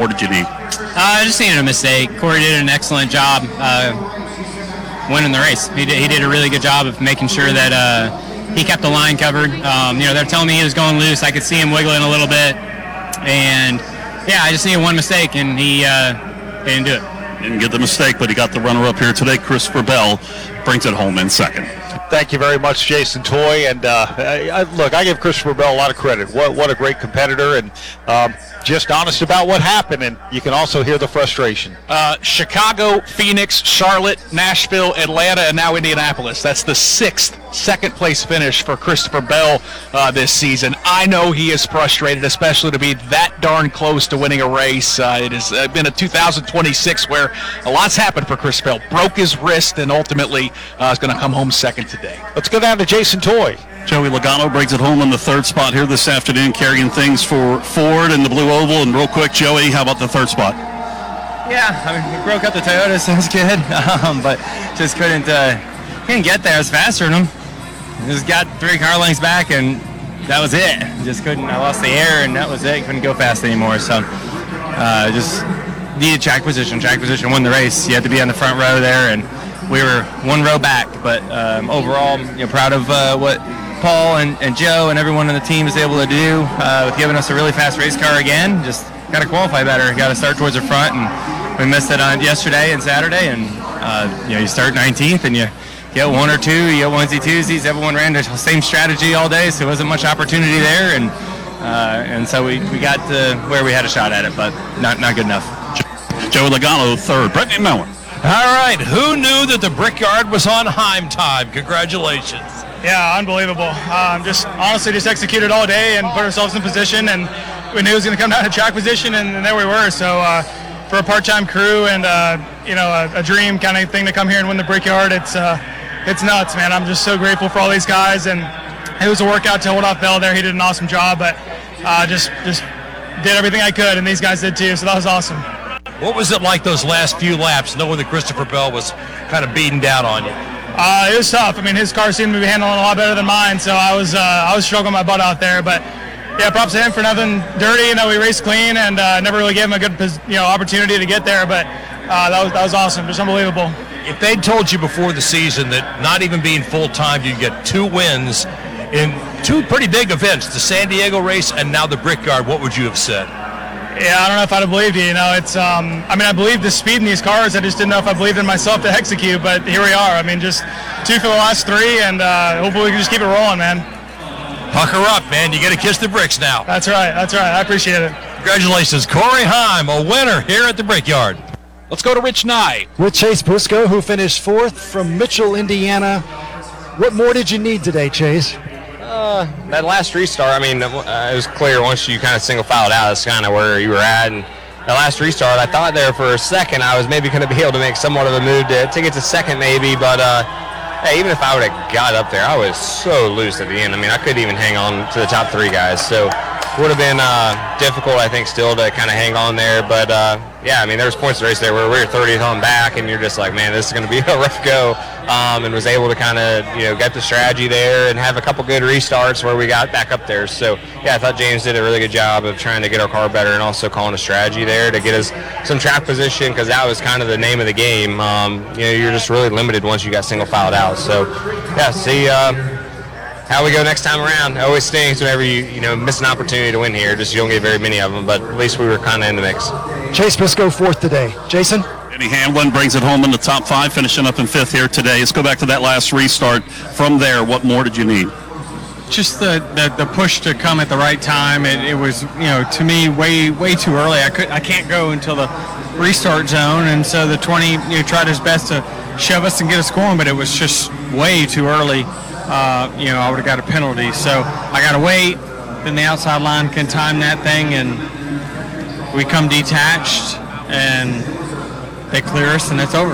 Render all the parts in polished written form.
more did you need? I just needed a mistake. Corey did an excellent job winning the race. He did a really good job of making sure that he kept the line covered. They're telling me he was going loose. I could see him wiggling a little bit. And, yeah, I just needed one mistake, and he didn't do it. Didn't get the mistake, but he got the runner-up here today. Christopher Bell brings it home in second. Thank you very much, Jason Toy. And I give Christopher Bell a lot of credit. What a great competitor, and just honest about what happened. And you can also hear the frustration. Chicago, Phoenix, Charlotte, Nashville, Atlanta, and now Indianapolis. That's the sixth second-place finish for Christopher Bell this season. I know he is frustrated, especially to be that darn close to winning a race. It has been a 2026 where a lot's happened for Chris Bell. Broke his wrist and ultimately is going to come home second today. Let's go down to Jason Toy. Joey Logano brings it home in the third spot here this afternoon, carrying things for Ford in the blue oval. And real quick, Joey, how about the third spot? Yeah, we broke up the Toyota, so it's good. But just couldn't get there. I was faster than him. Just got 3 car lengths back, and that was it. Just couldn't. I lost the air, and that was it. Couldn't go fast anymore. So just needed track position. Track position won the race. You had to be on the front row there, and we were 1 row back. But overall, proud of what Paul and Joe and everyone on the team is able to do with giving us a really fast race car again. Just got to qualify better. Got to start towards the front, and we missed it on yesterday and Saturday. And you start 19th, and you get 1 or 2, you get onesie twosies. Everyone ran the same strategy all day, so there wasn't much opportunity there. And so we got to where we had a shot at it, but not good enough. Joey Logano third. Brett McMillan. All right, who knew that the Brickyard was on Heim time? Congratulations. Yeah, unbelievable. Honestly executed all day and put ourselves in position, and we knew it was going to come down to track position, and there we were. So for a part-time crew and a dream kind of thing to come here and win the Brickyard, it's nuts, man. I'm just so grateful for all these guys, and it was a workout to hold off Bell there. He did an awesome job, but just did everything I could, and these guys did too. So that was awesome. What was it like those last few laps, knowing that Christopher Bell was kind of beating down on you? It was tough. I mean, his car seemed to be handling a lot better than mine, so I was struggling my butt out there. But yeah, props to him for nothing dirty. We raced clean and never really gave him a good opportunity to get there. But that was awesome, just unbelievable. If they'd told you before the season that not even being full time, you'd get 2 wins in 2 pretty big events, the San Diego race and now the Brickyard, what would you have said? Yeah, I don't know if I'd have believed you. It's I believed the speed in these cars. I just didn't know if I believed in myself to execute. But here we are. Just 2 for the last 3, and hopefully we can just keep it rolling, man. Pucker up, man. You get to kiss the bricks now. That's right. I appreciate it. Congratulations, Corey Heim, a winner here at the Brickyard. Let's go to Rich Nye. With Chase Briscoe, who finished 4th from Mitchell, Indiana. What more did you need today, Chase? That last restart, it was clear once you kind of single filed out, that's kind of where you were at. And that last restart, I thought there for a second I was maybe going to be able to make somewhat of a move to get to second maybe, but even if I would have got up there, I was so loose at the end. I couldn't even hang on to the top 3 guys. So it would have been difficult, I think, still to kind of hang on there. But, there was points of the race there where we were 30th on back, and you're just like, man, this is going to be a rough go. And was able to kind of, get the strategy there and have a couple good restarts where we got back up there. So, I thought James did a really good job of trying to get our car better and also calling a strategy there to get us some track position, because that was kind of the name of the game. You're just really limited once you got single filed out. So, see how we go next time around. It always stings whenever you miss an opportunity to win here. Just you don't get very many of them, but at least we were kind of in the mix. Chase Briscoe 4th today. Jason? Denny Hamlin brings it home in the top 5, finishing up in 5th here today. Let's go back to that last restart. From there, what more did you need? Just the push to come at the right time. It was, to me, way too early. I can't go until the restart zone, and so the 20 tried his best to shove us and get us going, but it was just way too early. I would have got a penalty. So I got to wait. Then the outside line can time that thing, and we come detached, and they clear us, and it's over.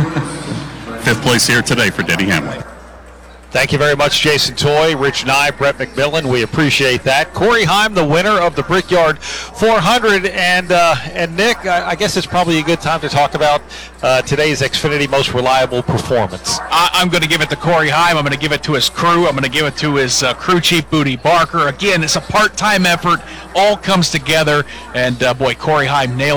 5th place here today for Denny Hamlin. Thank you very much, Jason Toy, Rich Nye, Brett McMillan. We appreciate that. Corey Heim, the winner of the Brickyard 400. And Nick, I guess it's probably a good time to talk about today's Xfinity most reliable performance. I'm going to give it to Corey Heim. I'm going to give it to his crew. I'm going to give it to his crew chief, Booty Barker. Again, it's a part-time effort. All comes together. And, Corey Heim nailed